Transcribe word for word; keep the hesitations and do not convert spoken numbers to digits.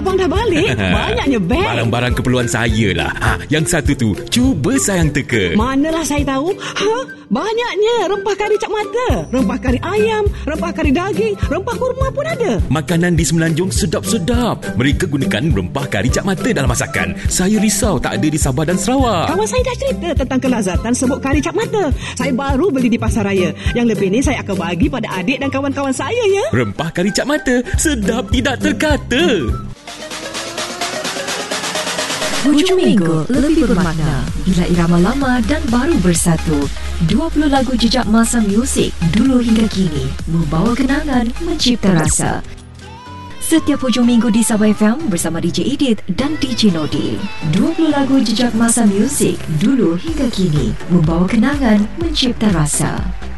abang dah balik? Banyaknya beg. Barang-barang keperluan saya lah. Ha, yang satu tu, cuba sayang teka. Manalah saya tahu. Ha, banyaknya rempah kari cap mata, rempah kari ayam, rempah kari daging, rempah kurma pun ada. Makanan di Semenanjung sedap-sedap. Mereka gunakan rempah kari cap mata dalam masakan. Saya risau tak ada di Sabah dan Sarawak. Kawan saya dah cerita tentang kelazatan serbuk kari cap mata. Saya baru beli di pasar raya. Yang lebih ni saya akan bagi pada adik dan kawan-kawan saya ya. Rempah kari cap mata, sedap tidak terkata. Hujung minggu lebih bermakna bila irama lama dan baru bersatu. dua puluh lagu jejak masa muzik dulu hingga kini membawa kenangan, mencipta rasa. Setiap hujung minggu di Sabah F M bersama D J Edith dan D J Nodi. dua puluh lagu jejak masa muzik dulu hingga kini membawa kenangan, mencipta rasa.